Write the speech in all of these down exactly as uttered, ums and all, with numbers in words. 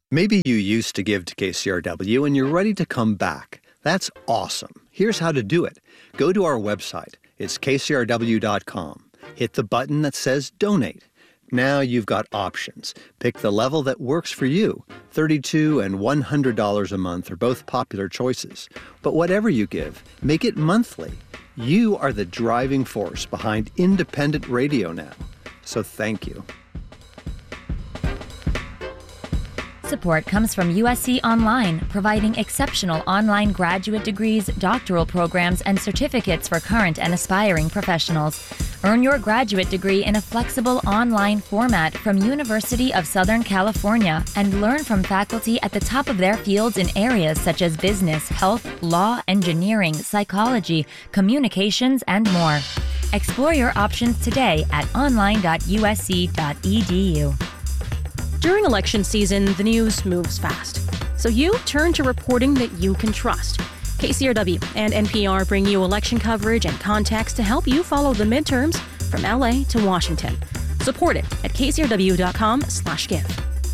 Maybe you used to give to K C R W and you're ready to come back. That's awesome. Here's how to do it. Go to our website. It's K C R W dot com. Hit the button that says Donate. Now you've got options. Pick the level that works for you. thirty-two dollars and one hundred dollars a month are both popular choices. But whatever you give, make it monthly. You are the driving force behind independent radio now. So thank you. Support comes from U S C Online, providing exceptional online graduate degrees, doctoral programs, and certificates for current and aspiring professionals. Earn your graduate degree in a flexible online format from University of Southern California and learn from faculty at the top of their fields in areas such as business, health, law, engineering, psychology, communications, and more. Explore your options today at online dot U S C dot E D U. During election season, the news moves fast. So you turn to reporting that you can trust. K C R W and N P R bring you election coverage and context to help you follow the midterms from L A to Washington. Support it at K C R W dot com slash give.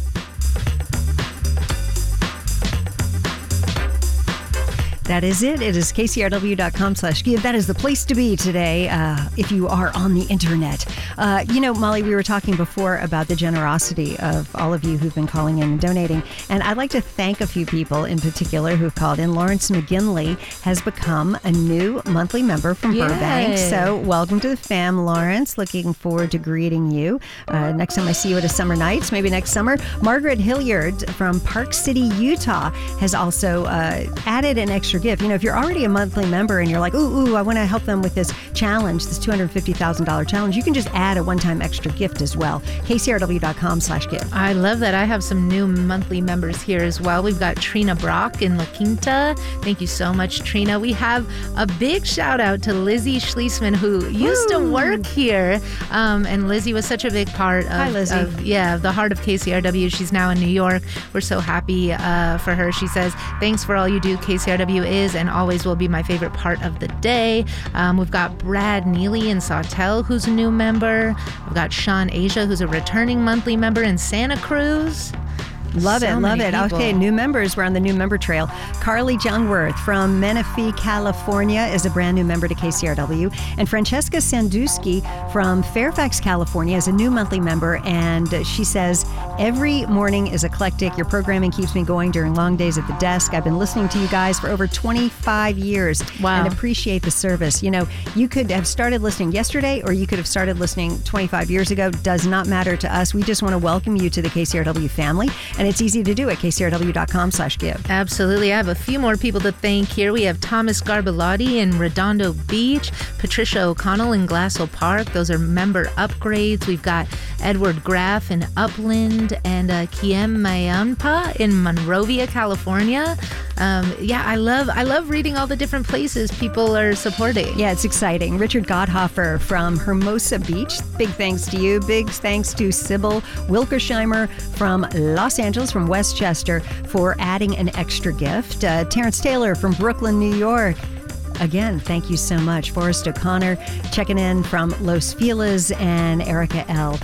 That is it. It is K C R W dot com slash give. That is the place to be today uh, if you are on the internet. Uh, you know, Molly, we were talking before about the generosity of all of you who've been calling in and donating. And I'd like to thank a few people in particular who've called in. Lawrence McGinley has become a new monthly member from Yay. Burbank. So welcome to the fam, Lawrence. Looking forward to greeting you uh, next time I see you at a Summer Nights, maybe next summer. Margaret Hilliard from Park City, Utah has also uh, added an extra gift. You know, if you're already a monthly member and you're like, ooh, ooh, I want to help them with this challenge, this two hundred fifty thousand dollars challenge, you can just add a one-time extra gift as well. K C R W dot com slash give. I love that. I have some new monthly members here as well. We've got Trina Brock in La Quinta. Thank you so much, Trina. We have a big shout out to Lizzie Schliessman, who used Woo. to work here. Um, and Lizzie was such a big part of, Hi, Lizzie. of yeah, of the heart of K C R W. She's now in New York. We're so happy uh, for her. She says, thanks for all you do. K C R W is and always will be my favorite part of the day. Um, we've got Brad Neely in Sawtell, who's a new member. We've got Sean Asia, who's a returning monthly member in Santa Cruz. Love So it, love many it. people. Okay, new members. We're on the new member trail. Carly Jungworth from Menifee, California is a brand new member to K C R W. And Francesca Sandusky from Fairfax, California is a new monthly member. And she says, every morning is eclectic. Your programming keeps me going during long days at the desk. I've been listening to you guys for over twenty-five years. Wow. And appreciate the service. You know, you could have started listening yesterday or you could have started listening twenty-five years ago. Does not matter to us. We just want to welcome you to the K C R W family. And it's easy to do at K C R W dot com slash give. Absolutely. I have a few more people to thank here. We have Thomas Garbilotti in Redondo Beach, Patricia O'Connell in Glassell Park. Those are member upgrades. We've got Edward Graff in Upland and uh, Kiem Mayampa in Monrovia, California. Um, yeah, I love I love reading all the different places people are supporting. Yeah, it's exciting. Richard Gotthofer from Hermosa Beach. Big thanks to you. Big thanks to Sybil Wilkersheimer from Los Angeles, from Westchester, for adding an extra gift. Uh, Terrence Taylor from Brooklyn, New York. Again, thank you so much. Forrest O'Connor checking in from Los Feliz, and Erica L.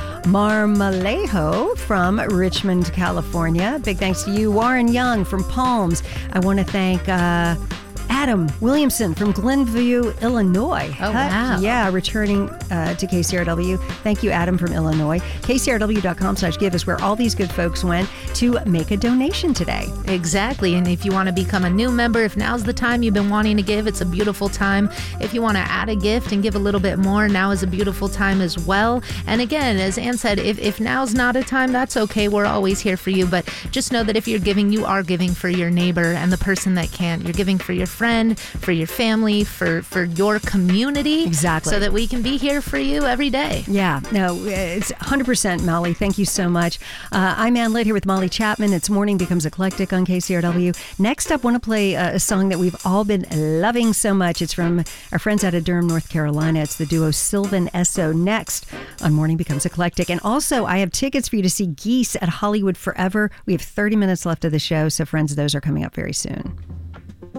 Marmalejo from Richmond, California. Big thanks to you. Warren Young from Palms. I want to thank uh, Adam Williamson from Glenview, Illinois. Oh, Huh? wow. Yeah, returning uh, to K C R W. Thank you, Adam from Illinois. K C R W dot com slash give is where all these good folks went to make a donation today. Exactly. And if you want to become a new member, if now's the time you've been wanting to give, it's a beautiful time. If you want to add a gift and give a little bit more, now is a beautiful time as well. And again, as Ann said, if, if now's not a time, that's okay. We're always here for you. But just know that if you're giving, you are giving for your neighbor and the person that can't. You're giving for your friend, for your family, for, for your community. Exactly. So that we can be here for you every day. Yeah, no, it's one hundred percent, Molly. Thank you so much. Uh, I'm Ann Litt here with Molly Chapman. It's Morning Becomes Eclectic on K C R W. Next up, want to play a, a song that we've all been loving so much. It's from our friends out of Durham, North Carolina. It's the duo Sylvan Esso. Next on Morning Becomes Eclectic. And also, I have tickets for you to see Geese at Hollywood Forever. We have thirty minutes left of the show, so friends, those are coming up very soon.